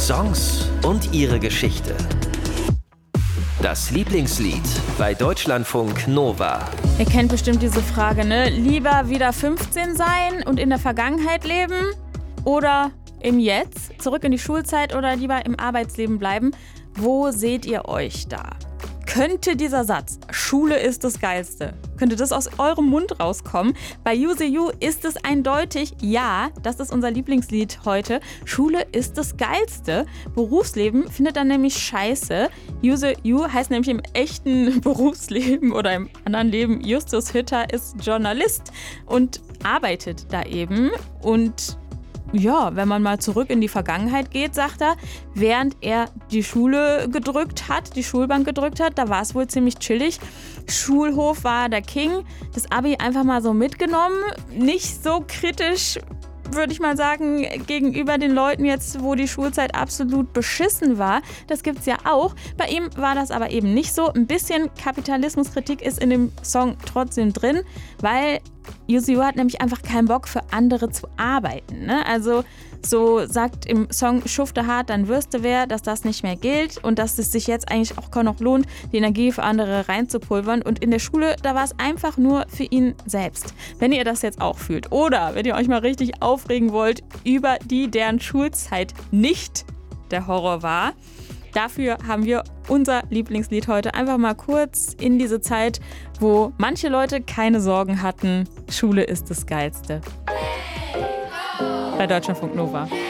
Songs und ihre Geschichte. Das Lieblingslied bei Deutschlandfunk Nova. Ihr kennt bestimmt diese Frage, ne? Lieber wieder 15 sein und in der Vergangenheit leben oder im Jetzt, zurück in die Schulzeit oder lieber im Arbeitsleben bleiben? Wo seht ihr euch da? Könnte dieser Satz, Schule ist das Geilste, könnte das aus eurem Mund rauskommen? Bei Use You ist es eindeutig, ja, das ist unser Lieblingslied heute. Schule ist das Geilste. Berufsleben findet dann nämlich scheiße. Use You heißt nämlich im echten Berufsleben oder im anderen Leben, Justus Hütter ist Journalist und arbeitet da eben. Und ja, wenn man mal zurück in die Vergangenheit geht, sagt er, während er die Schule gedrückt hat, die Schulbank gedrückt hat, da war es wohl ziemlich chillig. Schulhof war der King, das Abi einfach mal so mitgenommen, nicht so kritisch, würde ich mal sagen, gegenüber den Leuten jetzt, wo die Schulzeit absolut beschissen war. Das gibt's ja auch. Bei ihm war das aber eben nicht so. Ein bisschen Kapitalismuskritik ist in dem Song trotzdem drin, weil Use You hat nämlich einfach keinen Bock für andere zu arbeiten. Ne? Also so sagt im Song Schufte hart, dann wirst du wer, dass das nicht mehr gilt und dass es sich jetzt eigentlich auch kaum noch lohnt, die Energie für andere reinzupulvern. Und in der Schule, da war es einfach nur für ihn selbst. Wenn ihr das jetzt auch fühlt oder wenn ihr euch mal richtig aufregen wollt über die, deren Schulzeit nicht der Horror war, dafür haben wir unser Lieblingslied heute einfach mal kurz in diese Zeit, wo manche Leute keine Sorgen hatten. Schule ist das Geilste. Bei Deutschlandfunk Nova.